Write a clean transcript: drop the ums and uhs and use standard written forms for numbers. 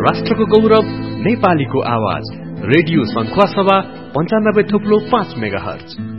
राष्ट्रको गौरव नेपालीको आवाज रेडियो सन्ख्वा सभा 95.5 मेगाहर्ज